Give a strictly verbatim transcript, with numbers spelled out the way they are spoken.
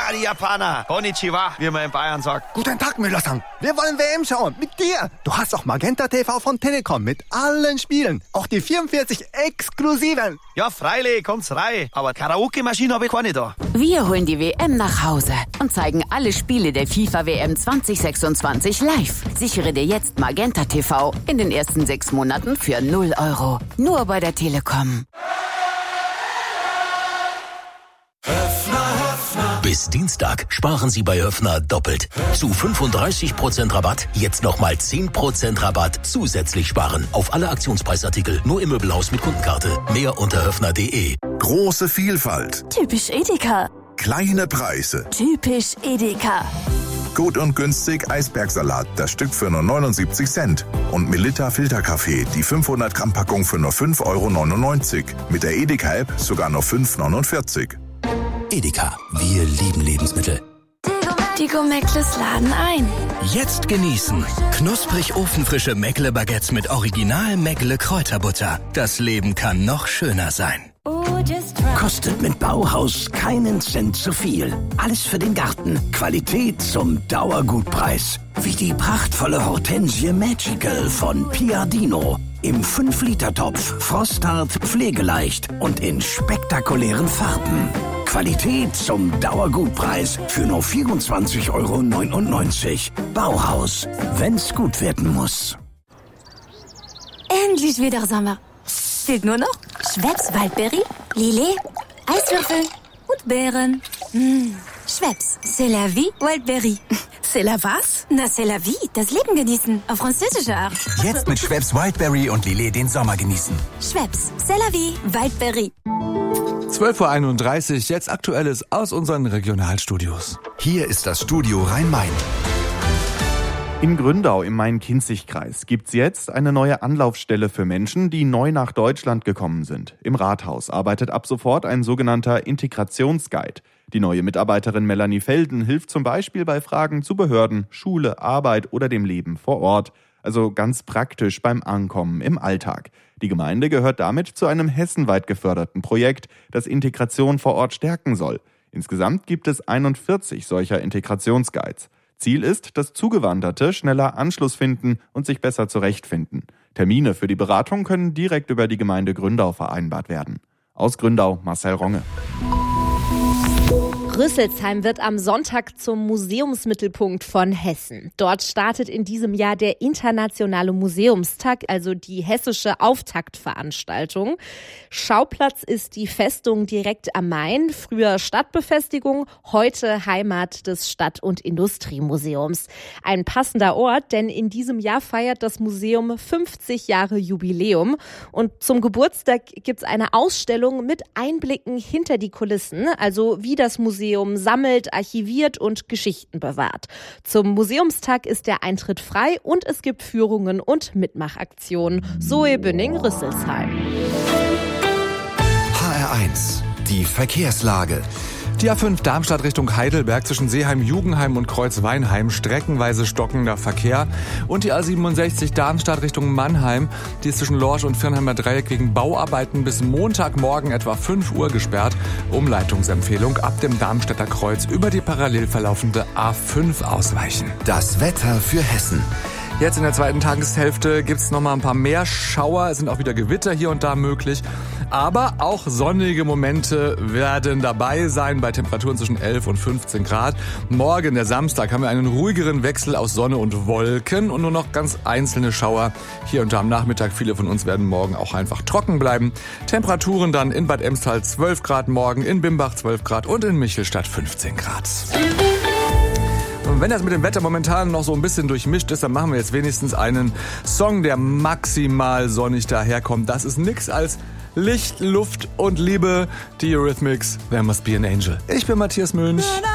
Ah, die Japaner. Konnichiwa, wie man in Bayern sagt. Guten Tag, Müller-san. Wir wollen W M schauen. Mit dir. Du hast auch Magenta T V von Telekom mit allen Spielen. Auch die vierundvierzig exklusiven. Ja, freilich, kommt's rein. Aber Karaoke-Maschine habe ich keine da. Wir holen die W M nach Hause und zeigen alle Spiele der FIFA W M zwanzig sechsundzwanzig live. Sichere dir jetzt Magenta T V in den ersten sechs Monaten für null Euro. Nur bei der Telekom. Bis Dienstag sparen Sie bei Höffner doppelt. Zu fünfunddreißig Prozent Rabatt, jetzt nochmal zehn Prozent Rabatt zusätzlich sparen. Auf alle Aktionspreisartikel, nur im Möbelhaus mit Kundenkarte. Mehr unter höffner punkt de. Große Vielfalt. Typisch Edeka. Kleine Preise. Typisch Edeka. Gut und günstig Eisbergsalat, das Stück für nur neunundsiebzig Cent. Und Melitta Filterkaffee, die fünfhundert Gramm Packung für nur fünf Euro neunundneunzig. Mit der Edeka-App sogar nur fünf Euro neunundvierzig. Edeka, wir lieben Lebensmittel. Die Go-Meckles laden ein. Jetzt genießen. Knusprig ofenfrische Meckle-Baguettes mit Original Meckle-Kräuterbutter. Das Leben kann noch schöner sein. Kostet mit Bauhaus keinen Cent zu viel. Alles für den Garten. Qualität zum Dauergutpreis. Wie die prachtvolle Hortensie Magical von Piadino. Im fünf Liter Topf, frosthart, pflegeleicht und in spektakulären Farben. Qualität zum Dauergutpreis für nur vierundzwanzig Euro neunundneunzig. Bauhaus, wenn's gut werden muss. Endlich wieder Sommer. Fehlt nur noch Schweppes Waldbeere, Lillet, Eiswürfel und Beeren. Mmh. Schweppes, c'est la vie, Wildberry. C'est la was? Na, c'est la vie, das Leben genießen, auf französische Art. Jetzt mit Schweppes Wildberry und Lillet den Sommer genießen. Schweppes, c'est la vie, Wildberry. zwölf Uhr einunddreißig, jetzt Aktuelles aus unseren Regionalstudios. Hier ist das Studio Rhein-Main. In Gründau im Main-Kinzig-Kreis gibt's jetzt eine neue Anlaufstelle für Menschen, die neu nach Deutschland gekommen sind. Im Rathaus arbeitet ab sofort ein sogenannter Integrationsguide. Die neue Mitarbeiterin Melanie Felden hilft zum Beispiel bei Fragen zu Behörden, Schule, Arbeit oder dem Leben vor Ort. Also ganz praktisch beim Ankommen im Alltag. Die Gemeinde gehört damit zu einem hessenweit geförderten Projekt, das Integration vor Ort stärken soll. Insgesamt gibt es einundvierzig solcher Integrationsguides. Ziel ist, dass Zugewanderte schneller Anschluss finden und sich besser zurechtfinden. Termine für die Beratung können direkt über die Gemeinde Gründau vereinbart werden. Aus Gründau, Marcel Ronge. Rüsselsheim wird am Sonntag zum Museumsmittelpunkt von Hessen. Dort startet in diesem Jahr der Internationale Museumstag, also die hessische Auftaktveranstaltung. Schauplatz ist die Festung direkt am Main, früher Stadtbefestigung, heute Heimat des Stadt- und Industriemuseums. Ein passender Ort, denn in diesem Jahr feiert das Museum fünfzig Jahre Jubiläum. Und zum Geburtstag gibt's eine Ausstellung mit Einblicken hinter die Kulissen, also wie das Museum sammelt, archiviert und Geschichten bewahrt. Zum Museumstag ist der Eintritt frei und es gibt Führungen und Mitmachaktionen. Zoe Bünning-Rüsselsheim. H R eins, die Verkehrslage. Die A fünf Darmstadt Richtung Heidelberg zwischen Seeheim-Jugenheim und Kreuzweinheim, streckenweise stockender Verkehr. Und die A siebenundsechzig Darmstadt Richtung Mannheim, die ist zwischen Lorsch und Firnheimer Dreieck wegen Bauarbeiten bis Montagmorgen etwa fünf Uhr gesperrt. Umleitungsempfehlung ab dem Darmstädter Kreuz über die parallel verlaufende A fünf ausweichen. Das Wetter für Hessen. Jetzt in der zweiten Tageshälfte gibt's noch mal ein paar mehr Schauer. Es sind auch wieder Gewitter hier und da möglich. Aber auch sonnige Momente werden dabei sein bei Temperaturen zwischen elf und fünfzehn Grad. Morgen, der Samstag, haben wir einen ruhigeren Wechsel aus Sonne und Wolken und nur noch ganz einzelne Schauer. Hier und da am Nachmittag. Viele von uns werden morgen auch einfach trocken bleiben. Temperaturen dann in Bad Emstal zwölf Grad morgen, in Bimbach zwölf Grad und in Michelstadt fünfzehn Grad. Und wenn das mit dem Wetter momentan noch so ein bisschen durchmischt ist, dann machen wir jetzt wenigstens einen Song, der maximal sonnig daherkommt. Das ist nix als Licht, Luft und Liebe. Die Eurythmics, There Must Be an Angel. Ich bin Matthias Mönch.